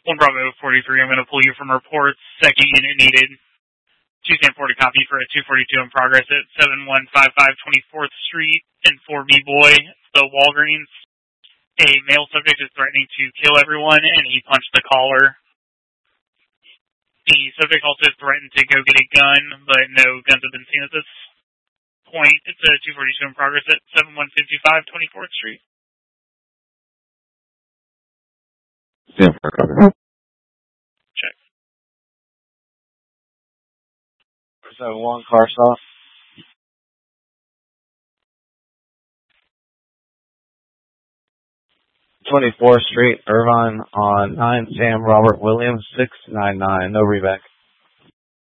1 Bravo 43, I'm going to pull you from reports. Second unit needed. 240 copy for a 242 in progress at 7155 24th Street in 4B Boy, the Walgreens. A male subject is threatening to kill everyone, and he punched the caller. The subject also threatened to go get a gun, but no guns have been seen at this point. It's a 242 in progress at 7155 24th Street. Check. 71 car stop. 24th Street, Irvine on 9 Sam Robert Williams 699. No reback.